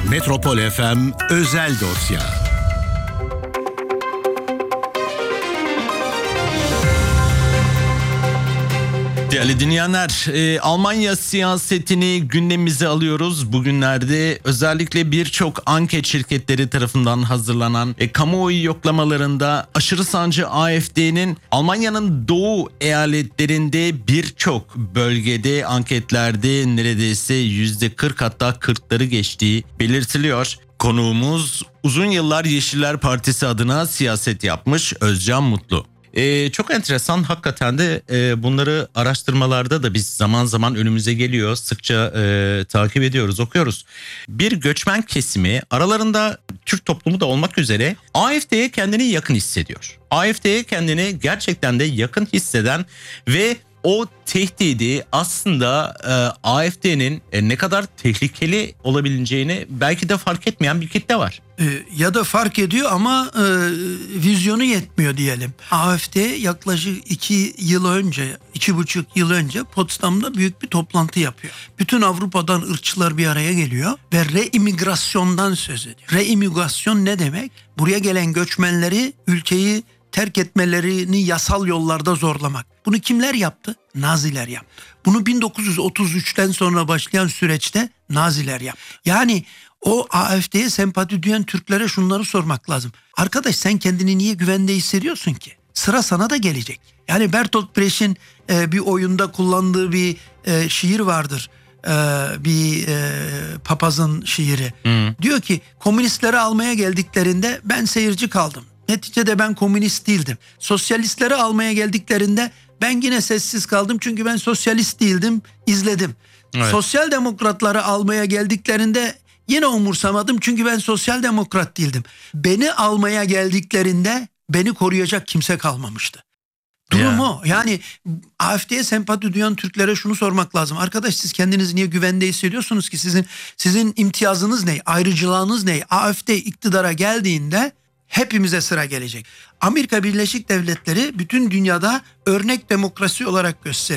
Metropol FM Özel Dosya. Değerli dinleyenler, Almanya siyasetini gündemimize alıyoruz. Bugünlerde özellikle birçok anket şirketleri tarafından hazırlanan kamuoyu yoklamalarında aşırı sağcı AfD'nin Almanya'nın doğu eyaletlerinde birçok bölgede anketlerde neredeyse %40 hatta 40'ları geçtiği belirtiliyor. Konuğumuz uzun yıllar Yeşiller Partisi adına siyaset yapmış Özcan Mutlu. Çok enteresan hakikaten de bunları araştırmalarda da biz zaman zaman önümüze geliyor. Sıkça takip ediyoruz, okuyoruz. Bir göçmen kesimi, aralarında Türk toplumu da olmak üzere, AfD'ye kendini yakın hissediyor. AfD'ye kendini gerçekten de yakın hisseden ve o tehdidi aslında AfD'nin ne kadar tehlikeli olabileceğini belki de fark etmeyen bir kitle var. Ya da fark ediyor ama vizyonu yetmiyor diyelim. AfD yaklaşık 2,5 yıl önce Potsdam'da büyük bir toplantı yapıyor. Bütün Avrupa'dan ırkçılar bir araya geliyor ve reimigrasyondan söz ediyor. Reimigrasyon ne demek? Buraya gelen göçmenleri ülkeyi terk etmelerini yasal yollarda zorlamak. Bunu kimler yaptı? Naziler yaptı. Bunu 1933'ten sonra başlayan süreçte Naziler yaptı. Yani o AfD'ye sempati duyan Türklere şunları sormak lazım. Arkadaş, sen kendini niye güvende hissediyorsun ki? Sıra sana da gelecek. Yani Bertolt Brecht'in bir oyunda kullandığı bir şiir vardır. Bir papazın şiiri. Diyor ki komünistleri almaya geldiklerinde ben seyirci kaldım. Neticede ben komünist değildim. Sosyalistleri almaya geldiklerinde ben yine sessiz kaldım çünkü ben sosyalist değildim, izledim. Evet. Sosyal demokratları almaya geldiklerinde yine umursamadım çünkü ben sosyal demokrat değildim. Beni almaya geldiklerinde beni koruyacak kimse kalmamıştı. Durum o. Yani AfD'ye sempati duyan Türklere şunu sormak lazım. Arkadaş, siz kendinizi niye güvende hissediyorsunuz ki? Sizin imtiyazınız ne? Ayrıcılığınız ne? AfD iktidara geldiğinde hepimize sıra gelecek. Amerika Birleşik Devletleri bütün dünyada örnek demokrasi olarak gösteriyor.